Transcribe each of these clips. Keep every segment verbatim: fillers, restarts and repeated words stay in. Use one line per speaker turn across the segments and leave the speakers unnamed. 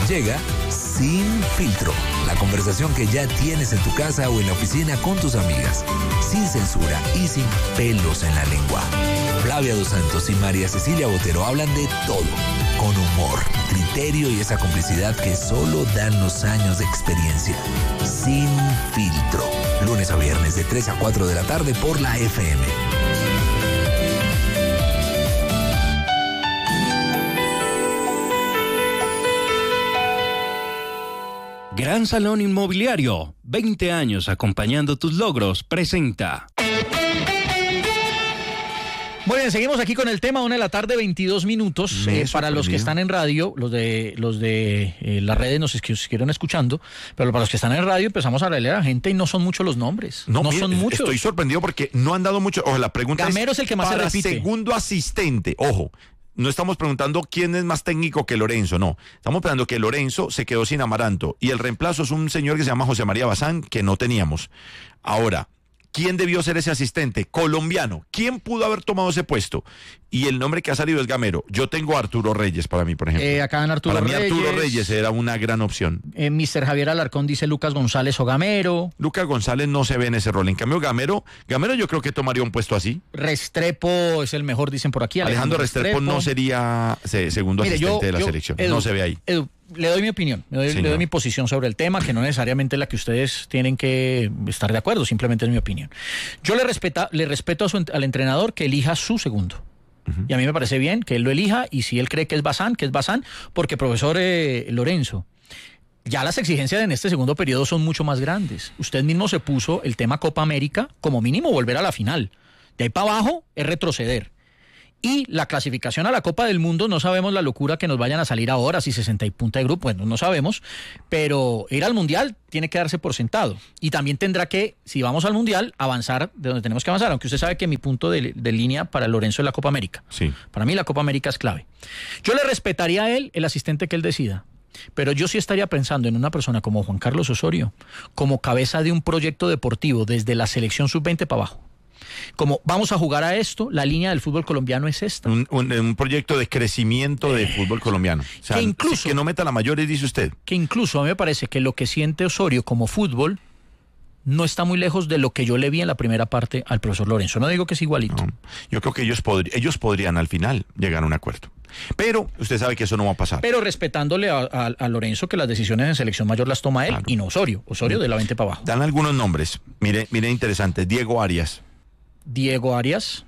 Llega Sin Filtro, la conversación que ya tienes en tu casa o en la oficina con tus amigas, sin censura y sin pelos en la lengua. Flavia Dos Santos y María Cecilia Botero hablan de todo, con humor, criterio y esa complicidad que solo dan los años de experiencia. Sin Filtro, lunes a viernes de tres a cuatro de la tarde por la F M.
Gran Salón Inmobiliario, veinte años acompañando tus logros, presenta.
Muy bien, seguimos aquí con el tema, una de la tarde, veintidós minutos. Eh, para los que están en radio, los de los de eh, las redes nos siguieron escuchando, pero para los que están en radio empezamos a leer a la gente y no son muchos los nombres.
No,
no
mire,
son muchos.
Estoy sorprendido porque no han dado mucho. Ojo, la pregunta
Gamero
es,
es el que más
para
se repite.
Segundo asistente, ojo. No estamos preguntando quién es más técnico que Lorenzo, no. Estamos preguntando que Lorenzo se quedó sin Amaranto y el reemplazo es un señor que se llama José María Bazán, que no teníamos. Ahora, ¿quién debió ser ese asistente? Colombiano. ¿Quién pudo haber tomado ese puesto? Y el nombre que ha salido es Gamero. Yo tengo a Arturo Reyes para mí, por ejemplo.
Eh, acá en Arturo
para
Reyes.
Para mí Arturo Reyes era una gran opción.
Eh, mister Javier Alarcón dice Lucas González o Gamero.
Lucas González no se ve en ese rol. En cambio, Gamero, Gamero yo creo que tomaría un puesto así.
Restrepo es el mejor, dicen por aquí.
Alejandro, Alejandro Restrepo, Restrepo no sería se, segundo Mire, asistente yo, de la
yo,
selección.
Edu,
no se ve ahí.
Edu, le doy mi opinión, le doy, le doy mi posición sobre el tema, que no necesariamente es la que ustedes tienen que estar de acuerdo, simplemente es mi opinión. Yo le, respeta, le respeto a su, al entrenador que elija su segundo. Uh-huh. Y a mí me parece bien que él lo elija, y si él cree que es Bazán, que es Bazán, porque profesor eh, Lorenzo, ya las exigencias en este segundo periodo son mucho más grandes. Usted mismo se puso el tema Copa América, como mínimo volver a la final. De ahí para abajo es retroceder. Y la clasificación a la Copa del Mundo, no sabemos la locura que nos vayan a salir ahora, si sesenta y punta de grupo, bueno, no sabemos, pero ir al Mundial tiene que darse por sentado. Y también tendrá que, si vamos al Mundial, avanzar de donde tenemos que avanzar, aunque usted sabe que mi punto de, de línea para Lorenzo es la Copa América.
Sí.
Para mí la Copa América es clave. Yo le respetaría a él, el asistente que él decida, pero yo sí estaría pensando en una persona como Juan Carlos Osorio, como cabeza de un proyecto deportivo desde la selección sub veinte para abajo. Como vamos a jugar a esto, la línea del fútbol colombiano es esta.
Un, un, un proyecto de crecimiento del fútbol colombiano. O sea,
que incluso
que no meta la mayores, dice usted.
Que incluso a mí me parece que lo que siente Osorio como fútbol no está muy lejos de lo que yo le vi en la primera parte al profesor Lorenzo. No digo que es igualito. No,
yo creo que ellos, podri- ellos podrían al final llegar a un acuerdo. Pero usted sabe que eso no va a pasar.
Pero respetándole a, a, a Lorenzo que las decisiones en selección mayor las toma él, claro, y no Osorio. Osorio de la veinte para abajo.
Dan algunos nombres. Mire, mire interesante. Diego Arias.
Diego Arias.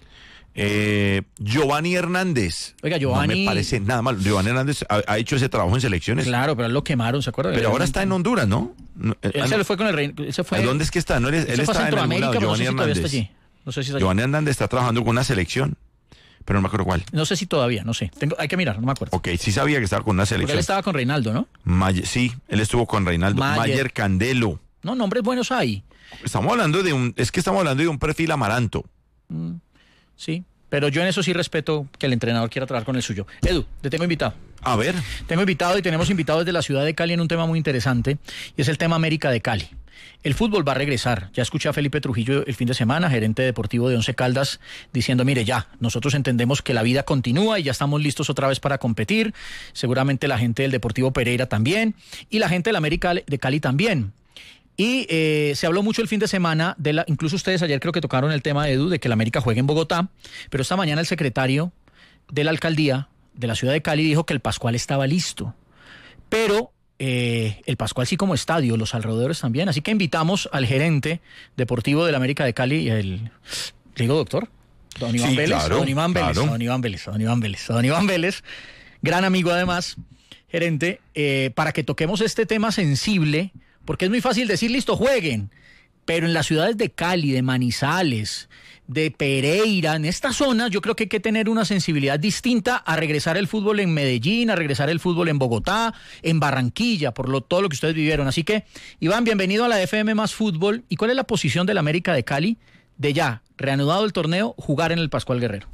Eh, Giovanni Hernández.
Oiga, Giovanni.
No me parece nada mal. Giovanni Hernández ha, ha hecho ese trabajo en selecciones.
Claro, pero él lo quemaron, ¿se acuerda?
Pero ahora está en Honduras, ¿no?
Él
ah,
se
no.
le fue con el rey. Se fue,
¿Dónde es que está? No, él, él está en algún lado. Giovanni
no sé
Hernández.
Si está allí. No sé si está
Giovanni
allí.
Hernández está trabajando con una selección, pero no me acuerdo cuál.
No sé si todavía, no sé. Tengo, hay que mirar, no me acuerdo.
Ok, sí sabía que estaba con una selección.
Porque él estaba con Reinaldo, ¿no?
Mayer, sí, él estuvo con Reinaldo. Mayer, Mayer Candelo.
No, nombres buenos hay.
Estamos hablando de un, es que estamos hablando de un perfil Amaranto.
Mm, sí, pero yo en eso sí respeto que el entrenador quiera trabajar con el suyo. Edu, te tengo invitado.
A ver.
Tengo invitado y tenemos invitados desde la ciudad de Cali en un tema muy interesante, y es el tema América de Cali. El fútbol va a regresar. Ya escuché a Felipe Trujillo el fin de semana, gerente deportivo de Once Caldas, diciendo, mire ya, nosotros entendemos que la vida continúa y ya estamos listos otra vez para competir. Seguramente la gente del Deportivo Pereira también, y la gente del América de Cali también. Y eh, se habló mucho el fin de semana, de la, incluso ustedes ayer creo que tocaron el tema de Edu, de que el América juegue en Bogotá, pero esta mañana el secretario de la alcaldía de la ciudad de Cali dijo que el Pascual estaba listo, pero eh, el Pascual sí como estadio, los alrededores también, así que invitamos al gerente deportivo del América de Cali, y el, ¿le digo doctor? Don Iván
sí,
Vélez,
claro,
don Iván Vélez,
claro.
don Iván Vélez, don Iván Vélez, don Iván Vélez, gran amigo además, gerente, eh, para que toquemos este tema sensible, porque es muy fácil decir, listo, jueguen, pero en las ciudades de Cali, de Manizales, de Pereira, en estas zonas, yo creo que hay que tener una sensibilidad distinta a regresar el fútbol en Medellín, a regresar el fútbol en Bogotá, en Barranquilla, por lo, todo lo que ustedes vivieron. Así que, Iván, bienvenido a la F M más Fútbol. ¿Y cuál es la posición del América de Cali de ya, reanudado el torneo, jugar en el Pascual Guerrero?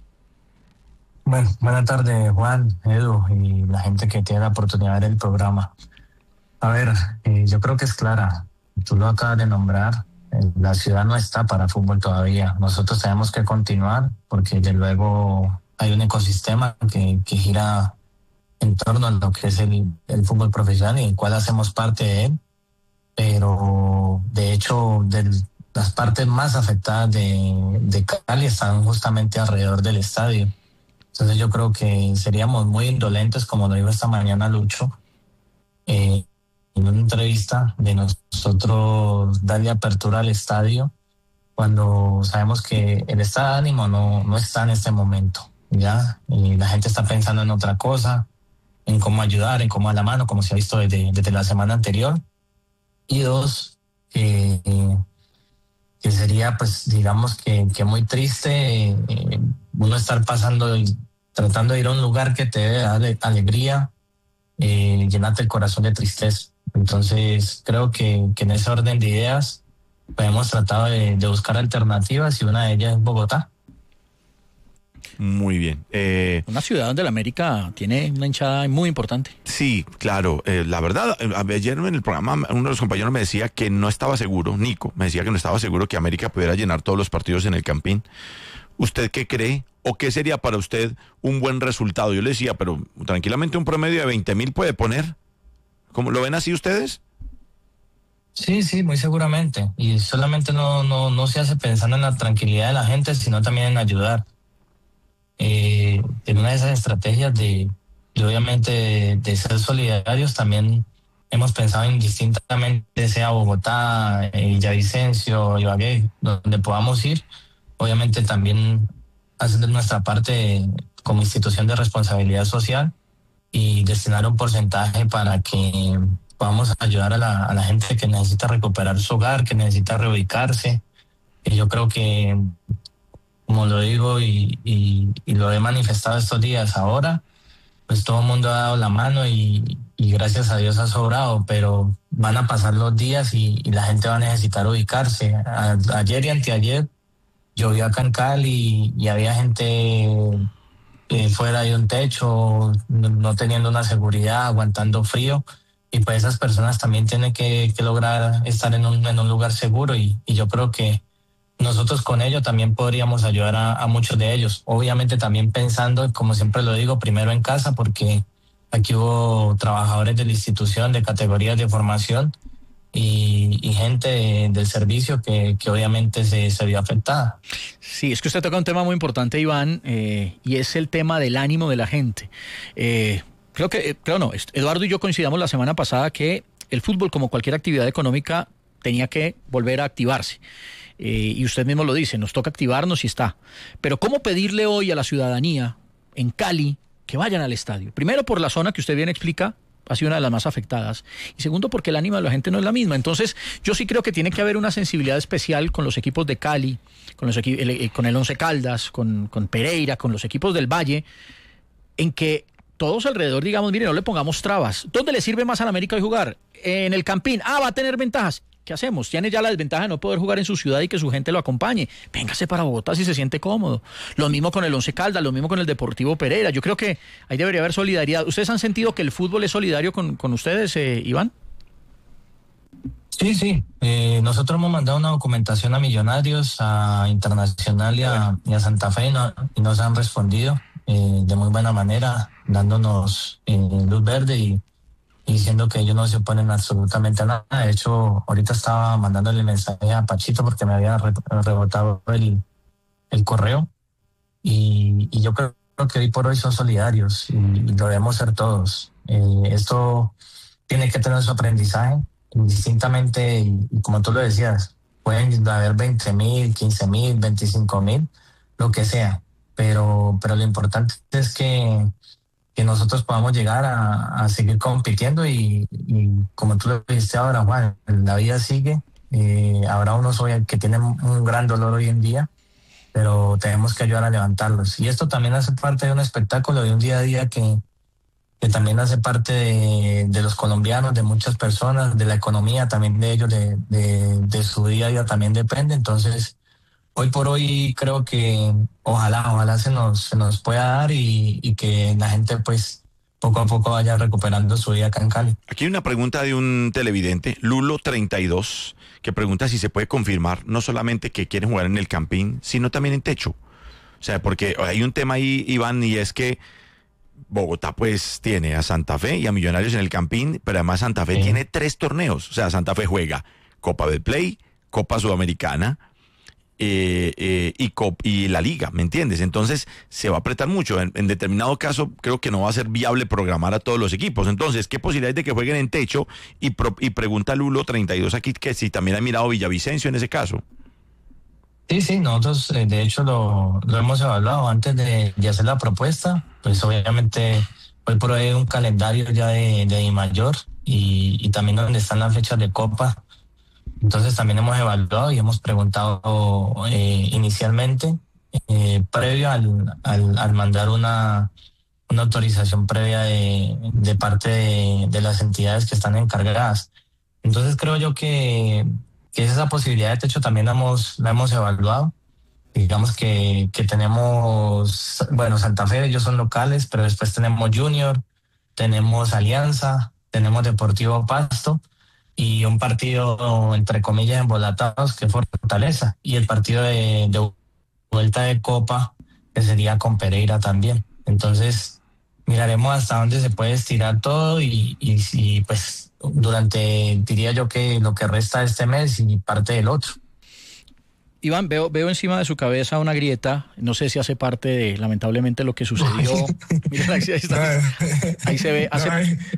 Bueno, buenas tardes, Juan, Edu y la gente que tiene la oportunidad de ver el programa. A ver, eh, yo creo que es clara. Tú lo acabas de nombrar. Eh, la ciudad no está para fútbol todavía. Nosotros tenemos que continuar porque desde luego hay un ecosistema que, que gira en torno a lo que es el, el fútbol profesional y en cual hacemos parte de él, pero de hecho de las partes más afectadas de, de Cali están justamente alrededor del estadio. Entonces yo creo que seríamos muy indolentes, como lo dijo esta mañana Lucho, eh, en una entrevista, de nosotros darle apertura al estadio cuando sabemos que el estado de ánimo no, no está en este momento, ¿ya? Y la gente está pensando en otra cosa, en cómo ayudar, en cómo dar la mano, como se ha visto desde, desde la semana anterior. Y dos, eh, eh, que sería, pues, digamos que, que muy triste eh, uno estar pasando y tratando de ir a un lugar que te debe dar alegría, eh, llenarte el corazón de tristeza. Entonces, creo que, que en ese orden de ideas pues, hemos tratado de, de buscar alternativas y una de ellas es Bogotá.
Muy bien. Eh,
una ciudad donde la América tiene una hinchada muy importante.
Sí, claro. Eh, la verdad, ayer en el programa uno de los compañeros me decía que no estaba seguro, Nico, me decía que no estaba seguro que América pudiera llenar todos los partidos en el Campín. ¿Usted qué cree? ¿O qué sería para usted un buen resultado? Yo le decía, pero tranquilamente un promedio de veinte mil puede poner. ¿Cómo lo ven así ustedes?
Sí, sí, muy seguramente. Y solamente no, no, no se hace pensando en la tranquilidad de la gente, sino también en ayudar. Eh, en una de esas estrategias de, de obviamente de, de ser solidarios, también hemos pensado indistintamente sea Bogotá, eh, Villavicencio, Ibagué, donde podamos ir, obviamente también hacer nuestra parte como institución de responsabilidad social y destinar un porcentaje para que podamos ayudar a la, a la gente que necesita recuperar su hogar, que necesita reubicarse. Y yo creo que, como lo digo y, y, y lo he manifestado estos días ahora, pues todo el mundo ha dado la mano y, y gracias a Dios ha sobrado, pero van a pasar los días y, y la gente va a necesitar ubicarse. A, ayer y anteayer llovió acá en Cali y, y había gente eh, fuera de un techo, no, no teniendo una seguridad, aguantando frío, y pues esas personas también tienen que, que lograr estar en un, en un lugar seguro y, y yo creo que nosotros con ello también podríamos ayudar a, a muchos de ellos. Obviamente también pensando, como siempre lo digo, primero en casa, porque aquí hubo trabajadores de la institución, de categorías de formación y, y gente de, del servicio que, que obviamente se, se vio afectada.
Sí, es que usted toca un tema muy importante, Iván, eh, y es el tema del ánimo de la gente. Eh, creo que, creo no, Eduardo y yo coincidamos la semana pasada que el fútbol, como cualquier actividad económica, tenía que volver a activarse. Eh, y usted mismo lo dice, nos toca activarnos y está. Pero ¿cómo pedirle hoy a la ciudadanía en Cali que vayan al estadio? Primero, por la zona que usted bien explica, ha sido una de las más afectadas. Y segundo, porque el ánimo de la gente no es la misma. Entonces, yo sí creo que tiene que haber una sensibilidad especial con los equipos de Cali, con, los equi- el, con el Once Caldas, con, con Pereira, con los equipos del Valle, en que todos alrededor digamos, mire, no le pongamos trabas. ¿Dónde le sirve más al América hoy jugar? En el Campín. Ah, va a tener ventajas. ¿Qué hacemos? Tiene ya la desventaja de no poder jugar en su ciudad y que su gente lo acompañe. Véngase para Bogotá si se siente cómodo. Lo mismo con el Once Caldas, lo mismo con el Deportivo Pereira. Yo creo que ahí debería haber solidaridad. ¿Ustedes han sentido que el fútbol es solidario con, con ustedes, eh, Iván?
Sí, sí. Eh, nosotros hemos mandado una documentación a Millonarios, a Internacional y a, y a Santa Fe y, no, y nos han respondido eh, de muy buena manera, dándonos eh, luz verde y diciendo que ellos no se oponen absolutamente a nada. De hecho, ahorita estaba mandándole mensaje a Pachito porque me había re- rebotado el, el correo y, y yo creo que hoy por hoy son solidarios y, y lo debemos ser todos. Eh, esto tiene que tener su aprendizaje, indistintamente, y, y como tú lo decías, pueden haber veinte mil, quince mil, veinticinco mil, lo que sea, pero, pero lo importante es que que nosotros podamos llegar a, a seguir compitiendo y, y como tú lo dijiste ahora, Juan, la vida sigue. Eh, habrá unos hoy que tienen un gran dolor hoy en día, pero tenemos que ayudar a levantarlos. Y esto también hace parte de un espectáculo, de un día a día que, que también hace parte de, de los colombianos, de muchas personas, de la economía también de ellos, de, de, de su día a día también depende. Entonces, hoy por hoy creo que ojalá, ojalá se nos, se nos pueda dar y, y que la gente pues poco a poco vaya recuperando su vida acá en Cali.
Aquí hay una pregunta de un televidente, Lulo treinta y dos, que pregunta si se puede confirmar no solamente que quieren jugar en el Campín, sino también en techo. O sea, porque hay un tema ahí, Iván, y es que Bogotá pues tiene a Santa Fe y a Millonarios en el Campín, pero además Santa Fe
Sí.
tiene tres torneos. O sea, Santa Fe juega Copa Betplay, Copa Sudamericana eh, eh, y, Cop y la Liga, ¿me entiendes? Entonces se va a apretar mucho. En, en determinado caso creo que no va a ser viable programar a todos los equipos. Entonces, ¿qué posibilidad hay de que jueguen en techo? Y, pro, y pregunta Lulo treinta y dos aquí que si también ha mirado Villavicencio en ese caso.
Sí, sí, nosotros eh, de hecho lo, lo hemos evaluado antes de, de hacer la propuesta. Pues obviamente hoy por hoy hay un calendario ya de, de mayor y, y también donde están las fechas de Copa. Entonces también hemos evaluado y hemos preguntado eh, inicialmente, eh, previo al, al, al mandar una, una autorización previa de, de parte de, de las entidades que están encargadas. Entonces creo yo que, que esa posibilidad de techo también la hemos, la hemos evaluado. Digamos que, que tenemos, bueno, Santa Fe, ellos son locales, pero después tenemos Junior, tenemos Alianza, tenemos Deportivo Pasto, y un partido, entre comillas, embolatados, que fue Fortaleza, y el partido de, de vuelta de Copa, que sería con Pereira también. Entonces, miraremos hasta dónde se puede estirar todo y, y, y pues durante, diría yo que lo que resta de este mes y parte del otro.
Iván, veo, veo encima de su cabeza una grieta, no sé si hace parte de, lamentablemente, lo que sucedió. Mira, ahí, está, ahí se ve. Hace...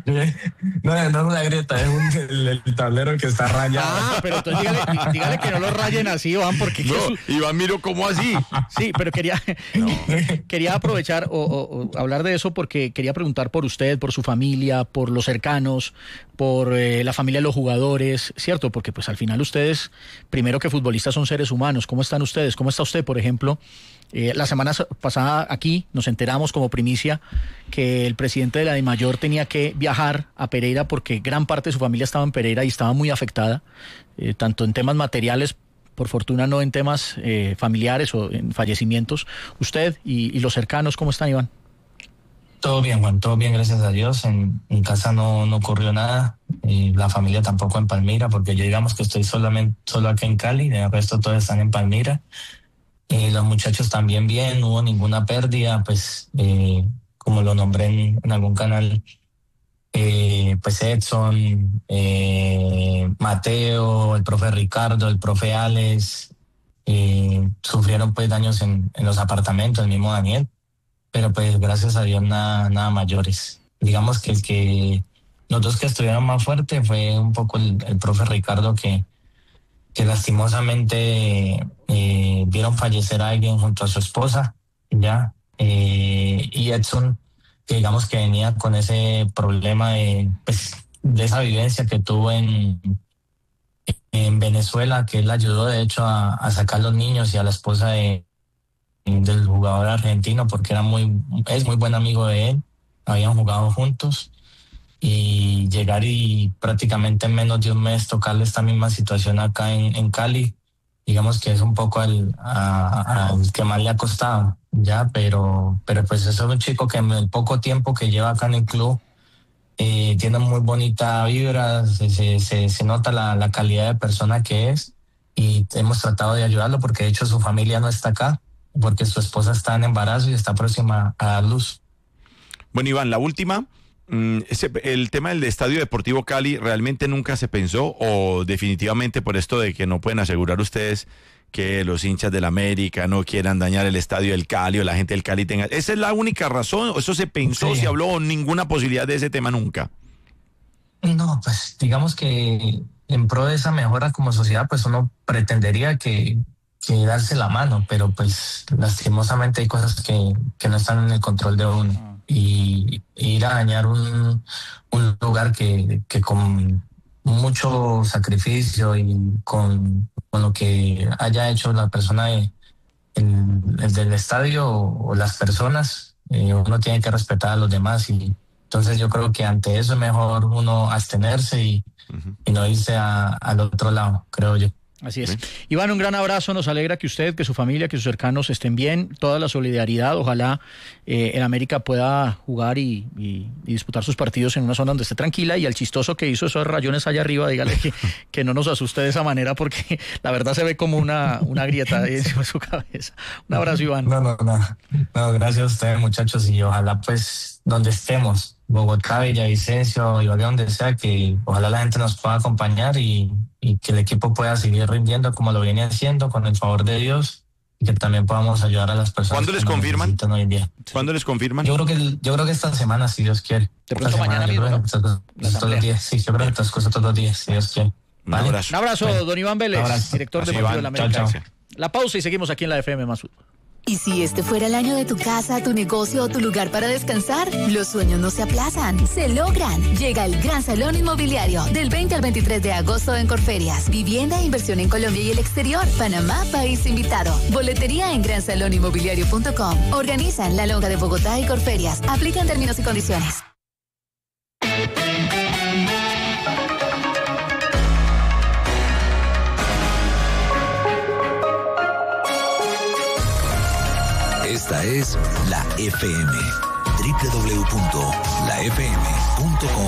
No, no, no es una grieta, es un, el, el tablero que está rayado.
Ah, pero entonces dígale, dígale que no lo rayen así, Iván, porque...
No,
Jesús...
Iván, miro cómo así.
Sí, pero quería, no. quería aprovechar o, o, o hablar de eso porque quería preguntar por usted, por su familia, por los cercanos, por eh, la familia de los jugadores, ¿cierto? Porque pues al final ustedes, primero que futbolistas, son seres humanos. ¿Cómo están ustedes? ¿Cómo está usted, por ejemplo? Eh, la semana pasada aquí nos enteramos como primicia que el presidente de la DIMAYOR tenía que viajar a Pereira porque gran parte de su familia estaba en Pereira y estaba muy afectada, eh, tanto en temas materiales, por fortuna no en temas eh, familiares o en fallecimientos. Usted y, y los cercanos, ¿cómo están, Iván?
Todo bien, Juan, todo bien, gracias a Dios. En, en casa no, no ocurrió nada, eh, la familia tampoco en Palmira, porque yo digamos que estoy solamente solo aquí en Cali, el resto todos están en Palmira. Eh, los muchachos también bien, no hubo ninguna pérdida, pues eh, como lo nombré en, en algún canal, eh, pues Edson, eh, Mateo, el profe Ricardo, el profe Alex, eh, sufrieron pues daños en, en los apartamentos, el mismo Daniel. Pero pues gracias a Dios nada, nada mayores. Digamos que el que los dos que estuvieron más fuerte fue un poco el, el profe Ricardo que, que lastimosamente eh, vieron fallecer a alguien junto a su esposa, ya, eh, y Edson, que digamos que venía con ese problema de, pues, de esa vivencia que tuvo en, en Venezuela, que él ayudó de hecho a, a sacar los niños y a la esposa de del jugador argentino porque era muy es muy buen amigo de él, habían jugado juntos y llegar y prácticamente en menos de un mes tocarle esta misma situación acá en, en Cali, digamos que es un poco al, a, al que más le ha costado ya, pero pero pues eso es un chico que en el poco tiempo que lleva acá en el club eh, tiene muy bonita vibra, se, se, se, se nota la, la calidad de persona que es y hemos tratado de ayudarlo porque de hecho su familia no está acá porque su esposa está en embarazo y está próxima a dar luz.
Bueno, Iván, la última, ese, el tema del Estadio Deportivo Cali, ¿realmente nunca se pensó o definitivamente por esto de que no pueden asegurar ustedes que los hinchas del América no quieran dañar el Estadio del Cali o la gente del Cali tenga... ¿Esa es la única razón o eso se pensó, sí. se habló o ninguna posibilidad de ese tema nunca?
No, pues digamos que en pro de esa mejora como sociedad, pues uno pretendería que... que darse la mano, pero pues lastimosamente hay cosas que, que no están en el control de uno y, y ir a dañar un, un lugar que, que con mucho sacrificio y con, con lo que haya hecho la persona de, el, el del estadio o, o las personas, eh, uno tiene que respetar a los demás y entonces yo creo que ante eso es mejor uno abstenerse y, uh-huh. y no irse a, al otro lado, creo yo.
Así es. ¿Sí? Iván, un gran abrazo, nos alegra que usted, que su familia, que sus cercanos estén bien, toda la solidaridad, ojalá eh, el América pueda jugar y, y, y disputar sus partidos en una zona donde esté tranquila y al chistoso que hizo esos rayones allá arriba, dígale que, que no nos asuste de esa manera porque la verdad se ve como una, una grieta ahí encima de su cabeza. Un abrazo, Iván.
No, no, no, no, gracias a ustedes muchachos y ojalá pues donde estemos, Bogotá, Villavicencio, Ibagué, donde sea, que ojalá la gente nos pueda acompañar y, y que el equipo pueda seguir rindiendo como lo viene haciendo, con el favor de Dios, y que también podamos ayudar a las personas.
¿Cuándo les
que
confirman?
necesitan hoy en día.
¿Cuándo les confirman?
Yo creo que yo creo que esta semana, si Dios quiere.
De pronto mañana mismo, ¿no?
Todos los días, sí, yo creo que transcurso todos los días, si Dios quiere.
Un
¿Vale?
abrazo.
Un abrazo,
Bueno,
don Iván Vélez,
abrazo.
director
Así
deportivo
van.
de la América.
Chao, chao.
La pausa y seguimos aquí en la F M más Fútbol.
¿Y si este fuera el año de tu casa, tu negocio o tu lugar para descansar? Los sueños no se aplazan, se logran. Llega el Gran Salón Inmobiliario del veinte al veintitrés de agosto en Corferias. Vivienda e inversión en Colombia y el exterior. Panamá, país invitado. Boletería en gran salón inmobiliario punto com. Organizan La Longa de Bogotá y Corferias. Aplican términos y condiciones.
Esta es la F M. doble u doble u doble u punto la f m punto com